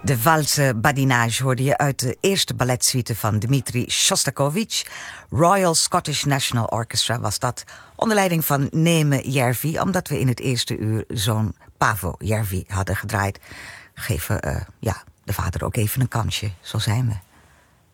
De valse badinage hoorde je uit de eerste balletsuite van Dmitri Shostakovich. Royal Scottish National Orchestra was dat, onder leiding van Neeme Järvi, omdat we in het eerste uur zo'n Paavo Järvi hadden gedraaid. Geven de vader ook even een kansje, zo zijn we.